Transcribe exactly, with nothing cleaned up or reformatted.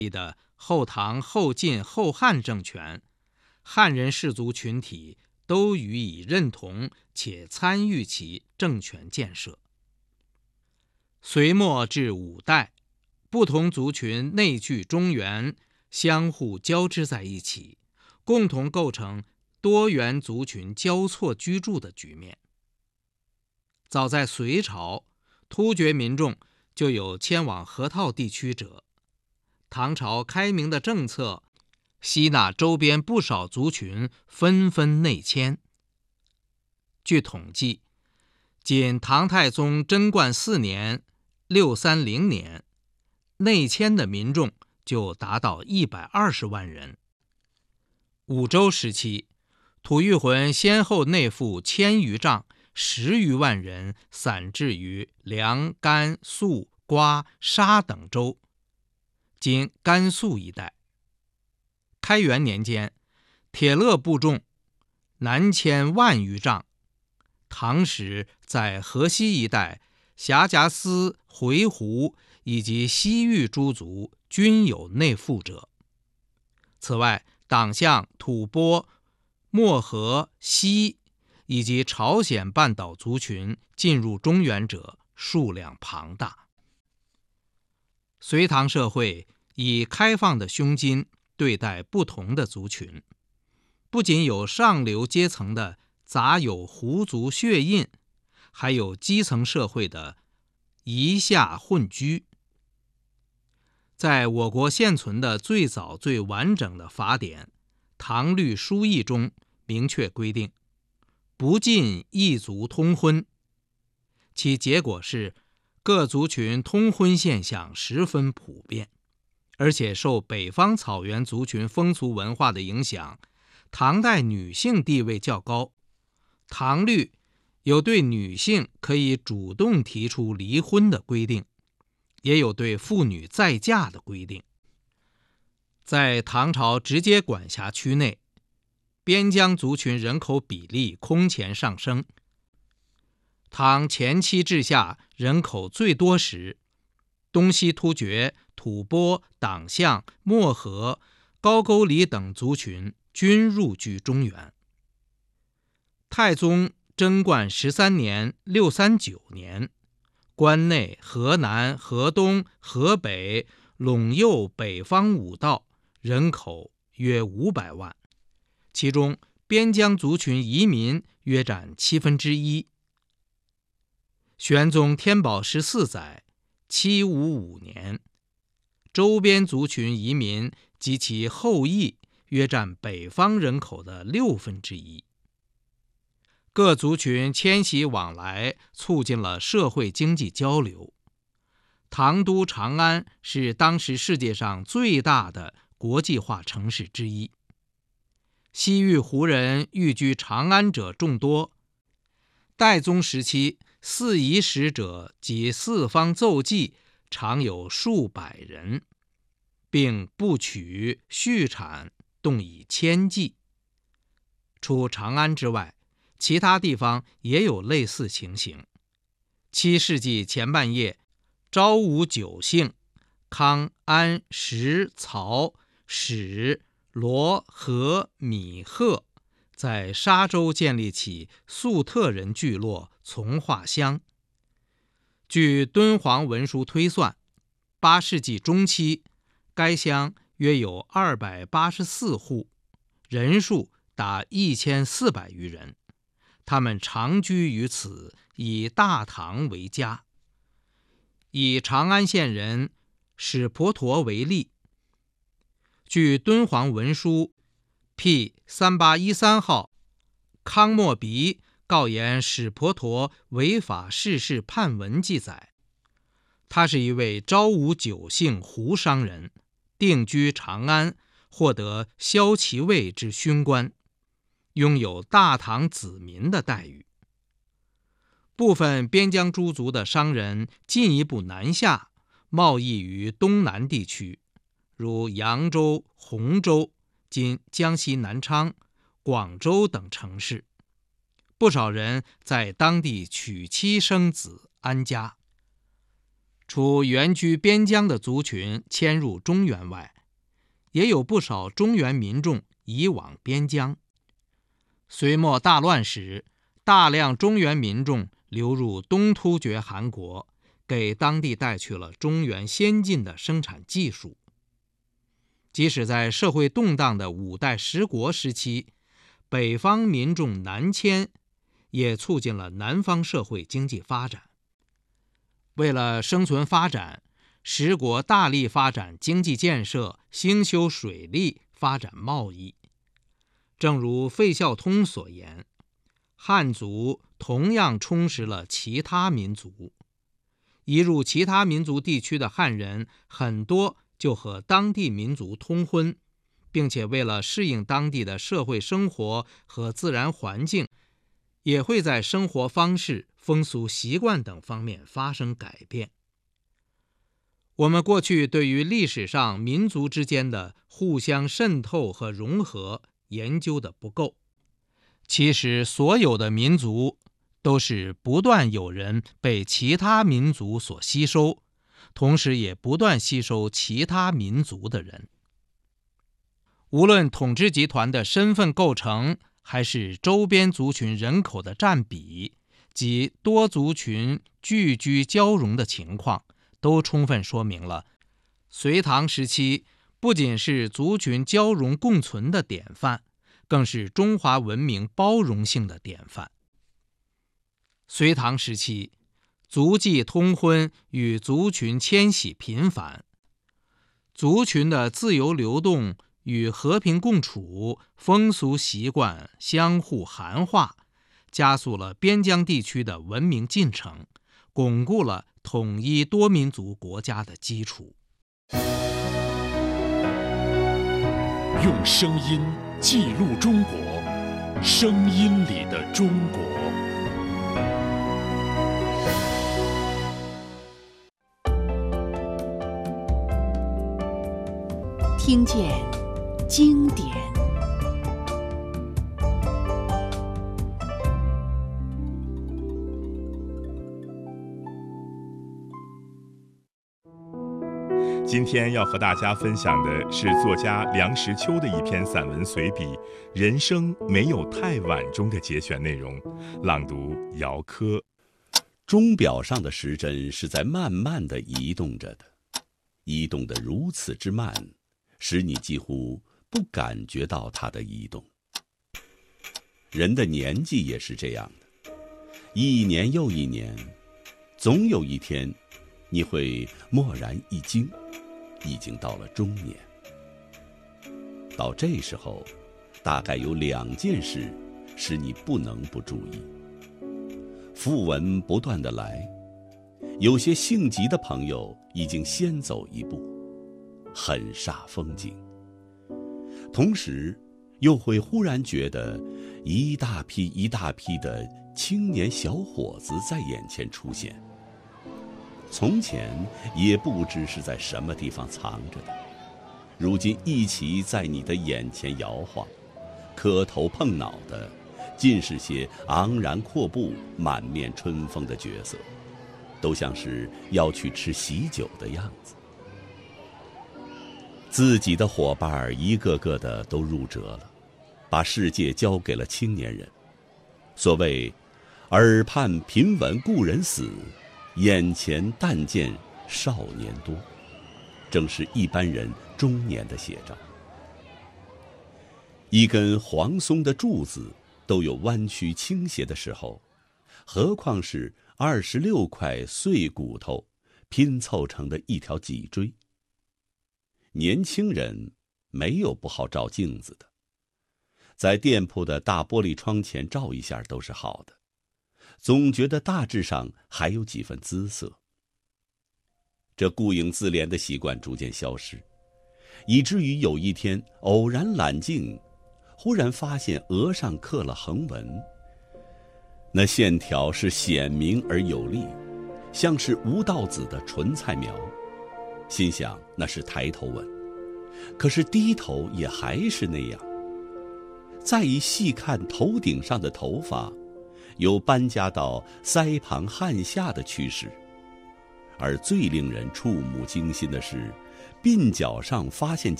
的后唐、后晋、后汉政权，汉人氏族群体都予以认同且参与其政权建设。隋末至五代，不同族群内聚中原，相互交织在一起，共同构成多元族群交错居住的局面。早在隋朝，突厥民众就有迁往河套地区者。唐朝开明的政策吸纳周边不少族群纷纷内迁。据统计，仅唐太宗贞观四年六三零年，内迁的民众就达到一百二十万人。武周时期，吐谷浑先后内附千余丈、十余万人，散置于凉、甘、肃、瓜、沙等州，今甘肃一带。开元年间，铁勒部众南迁万余丈。唐时在河西一带，辖贾斯、回鹘以及西域诸族均有内附者。此外，党项、吐蕃、漠河、西以及朝鲜半岛族群进入中原者数量庞大。隋唐社会以开放的胸襟对待不同的族群，不仅有上流阶层的杂有胡族血印，还有基层社会的夷夏混居。在我国现存的最早最完整的法典《唐律疏议》中明确规定，不禁异族通婚，其结果是各族群通婚现象十分普遍，而且受北方草原族群风俗文化的影响，唐代女性地位较高。唐律有对女性可以主动提出离婚的规定，也有对妇女再嫁的规定。在唐朝直接管辖区内，边疆族群人口比例空前上升。唐前期至下人口最多时，东西突厥、吐蕃、党项、漠河、高句丽等族群均入居中原。太宗贞观十三年六三九年，关内、河南、河东、河北、陇右北方五道人口约五百万，其中边疆族群移民约占七分之一。玄宗天宝十四载七五五年，周边族群移民及其后裔约占北方人口的六分之一。各族群迁徙往来，促进了社会经济交流。唐都长安是当时世界上最大的国际化城市之一。西域胡人寓居长安者众多。代宗时期，四夷使者及四方奏记常有数百人，并不取畜产，动以千计。除长安之外，其他地方也有类似情形。七世纪前半叶，昭武九姓康、安、石、曹、史、罗、和、米、贺在沙州建立起粟特人聚落从化乡。据敦煌文书推算，八世纪中期，该乡约有二百八十四户，人数达一千四百余人。他们长居于此，以大唐为家。以长安县人史婆陀为例，据敦煌文书 P 三八一三号，康莫鼻告言史婆陀违法逝世判文记载，他是一位昭武九姓胡商人，定居长安，获得骁骑尉之勋官，拥有大唐子民的待遇。部分边疆诸族的商人进一步南下，贸易于东南地区，如扬州、洪州（今江西南昌）、广州等城市。不少人在当地娶妻生子安家。 除原居边疆的族群迁入中原外，也有不少中原民众移往边疆。隋末大乱时，大量中原民众流入东突厥汗国，给当地带去了中原先进的生产技术。即使在社会动荡的五代十国时期，北方民众南迁，也促进了南方社会经济发展。为了生存发展，十国大力发展经济建设，兴修水利，发展贸易。正如费孝通所言，汉族同样充实了其他民族。移入其他民族地区的汉人，很多就和当地民族通婚，并且为了适应当地的社会生活和自然环境，也会在生活方式、风俗习惯等方面发生改变。我们过去对于历史上民族之间的互相渗透和融合研究的不够。其实所有的民族都是不断有人被其他民族所吸收，同时也不断吸收其他民族的人。无论统治集团的身份构成，还是周边族群人口的占比及多族群聚居交融的情况，都充分说明了隋唐时期不仅是族群交融共存的典范，更是中华文明包容性的典范。隋唐时期，族际通婚与族群迁徙频繁，族群的自由流动与和平共处，风俗习惯相互含化，加速了边疆地区的文明进程，巩固了统一多民族国家的基础。 用声音记录中国，声音里的中国。 听见经典。 今天要和大家分享的是作家梁实秋的一篇散文随笔《人生没有太晚》中的节选内容，朗读姚科。 钟表上的时针是在慢慢地移动着的，移动得如此之慢，使你几乎不感觉到它的移动。人的年纪也是这样的，一年又一年，总有一天你会蓦然一惊，已经到了中年。到这时候，大概有两件事使你不能不注意。讣文不断地来，有些性急的朋友已经先走一步，很煞风景。同时又会忽然觉得一大批一大批的青年小伙子在眼前出现，从前也不知是在什么地方藏着的，如今一起在你的眼前摇晃，磕头碰脑的尽是些昂然阔步、满面春风的角色，都像是要去吃喜酒的样子。自己的伙伴一个个的都入辙了，把世界交给了青年人。所谓耳畔频闻故人死，眼前但见少年多，正是一般人中年的写照。一根黄松的柱子都有弯曲倾斜的时候，何况是二十六块碎骨头拼凑成的一条脊椎。年轻人没有不好照镜子的，在店铺的大玻璃窗前照一下都是好的，总觉得大致上还有几分姿色。这顾影自怜的习惯逐渐消失，以至于有一天偶然揽镜，忽然发现额上刻了横纹，那线条是显明而有力，像是吴道子的纯菜描。心想那是抬头纹，可是低头也还是那样。再一细看头顶上的头发，有搬家到腮旁汗下的趋势， 而最令人触目惊心的是，鬓角上发现